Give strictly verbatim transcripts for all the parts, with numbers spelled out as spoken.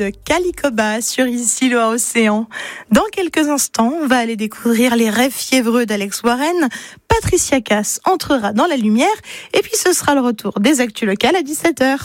de Calicoba sur Ici Loire-Océan. Dans quelques instants, on va aller découvrir les rêves fiévreux d'Alex Warren. Patricia Cass entrera dans la lumière et puis ce sera le retour des actus locales à dix-sept heures.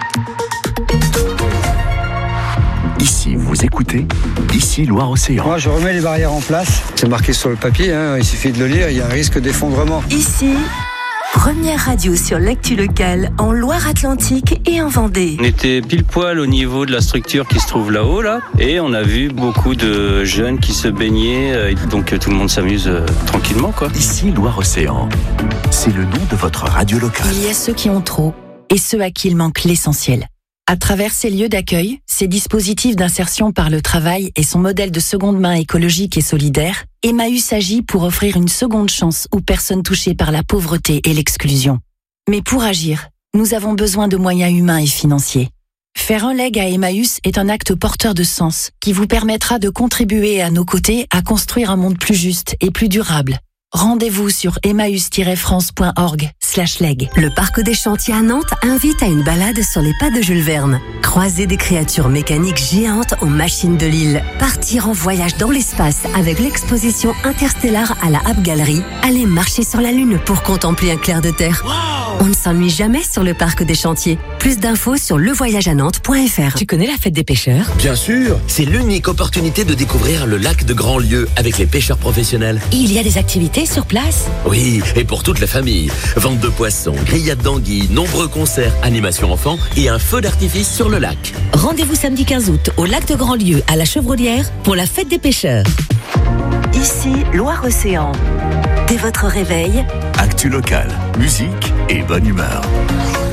Ici, vous écoutez Ici Loire-Océan. Moi, je remets les barrières en place. C'est marqué sur le papier, hein, il suffit de le lire, il y a un risque d'effondrement. Ici, première radio sur l'actu locale en Loire-Atlantique et en Vendée. On était pile poil au niveau de la structure qui se trouve là-haut, là, et on a vu beaucoup de jeunes qui se baignaient, et donc tout le monde s'amuse euh, tranquillement, quoi. Ici Loire-Océan, c'est le nom de votre radio locale. Il y a ceux qui ont trop et ceux à qui il manque l'essentiel. À travers ces lieux d'accueil, ces dispositifs d'insertion par le travail et son modèle de seconde main écologique et solidaire, Emmaüs agit pour offrir une seconde chance aux personnes touchées par la pauvreté et l'exclusion. Mais pour agir, nous avons besoin de moyens humains et financiers. Faire un leg à Emmaüs est un acte porteur de sens qui vous permettra de contribuer à nos côtés à construire un monde plus juste et plus durable. Rendez-vous sur emmaüs tiret france point org slash leg. Le Parc des Chantiers à Nantes invite à une balade sur les pas de Jules Verne. Croiser des créatures mécaniques géantes aux machines de l'île. Partir en voyage dans l'espace avec l'exposition interstellaire à la App Gallery. Aller marcher sur la Lune pour contempler un clair de terre. Wow. On ne s'ennuie jamais sur le Parc des Chantiers. Plus d'infos sur le voyage à nantes point f r. Tu connais la fête des pêcheurs ? Bien sûr, c'est l'unique opportunité de découvrir le lac de Grandlieu avec les pêcheurs professionnels. Il y a des activités sur place ? Oui, et pour toute la famille. Vente de poissons, grillades d'anguilles, nombreux concerts, animations enfants et un feu d'artifice sur le lac. Rendez-vous samedi quinze août au lac de Grandlieu à la Chevrolière pour la fête des pêcheurs. Ici Loire-Océan. Dès votre réveil, Actu locale, musique et bonne humeur.